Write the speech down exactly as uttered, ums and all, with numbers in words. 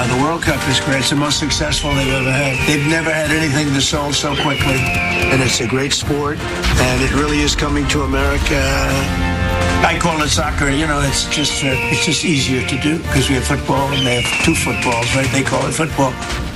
Uh, the World Cup is great. It's the most successful they've ever had. They've never had anything that sold so quickly. And it's a great sport, and it really is coming to America. I call it soccer. You know, it's just uh, it's just easier to do because we have football and they have two footballs, right? They call it football.